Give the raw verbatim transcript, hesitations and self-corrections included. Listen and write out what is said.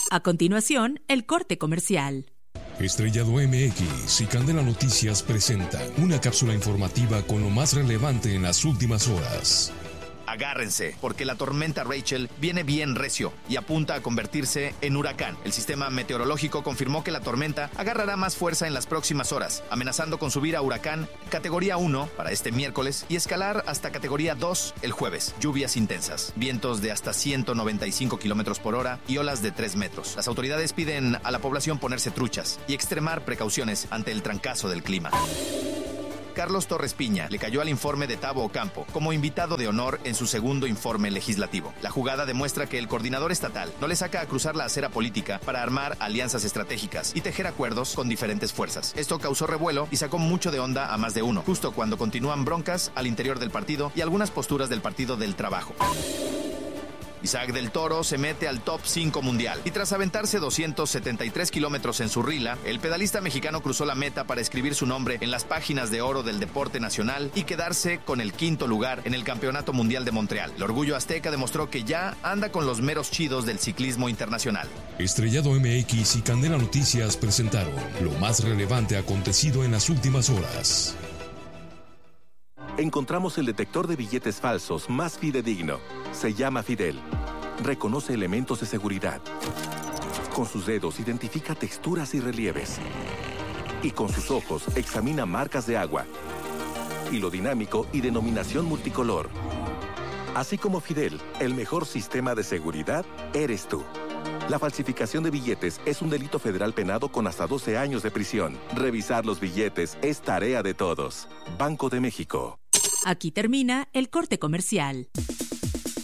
A continuación, el corte comercial. Estrellado M X y Candela Noticias presentan una cápsula informativa con lo más relevante en las últimas horas. Agárrense, porque la tormenta Rachel viene bien recio y apunta a convertirse en huracán. El sistema meteorológico confirmó que la tormenta agarrará más fuerza en las próximas horas, amenazando con subir a huracán categoría uno para este miércoles y escalar hasta categoría dos el jueves. Lluvias intensas, vientos de hasta ciento noventa y cinco kilómetros por hora y olas de tres metros. Las autoridades piden a la población ponerse truchas y extremar precauciones ante el trancazo del clima. Carlos Torres Piña le cayó al informe de Tabo Ocampo como invitado de honor en su segundo informe legislativo. La jugada demuestra que el coordinador estatal no le saca a cruzar la acera política para armar alianzas estratégicas y tejer acuerdos con diferentes fuerzas. Esto causó revuelo y sacó mucho de onda a más de uno, justo cuando continúan broncas al interior del partido y algunas posturas del Partido del Trabajo. Isaac del Toro se mete al top cinco mundial y tras aventarse doscientos setenta y tres kilómetros en su rila, el pedalista mexicano cruzó la meta para escribir su nombre en las páginas de oro del deporte nacional y quedarse con el quinto lugar en el Campeonato Mundial de Montreal. El orgullo azteca demostró que ya anda con los meros chidos del ciclismo internacional. Estrellado M X y Candela Noticias presentaron lo más relevante acontecido en las últimas horas. Encontramos el detector de billetes falsos más fidedigno. Se llama Fidel. Reconoce elementos de seguridad. Con sus dedos identifica texturas y relieves. Y con sus ojos examina marcas de agua. Hilo dinámico y denominación multicolor. Así como Fidel, el mejor sistema de seguridad eres tú. La falsificación de billetes es un delito federal penado con hasta doce años de prisión. Revisar los billetes es tarea de todos. Banco de México. Aquí termina el corte comercial.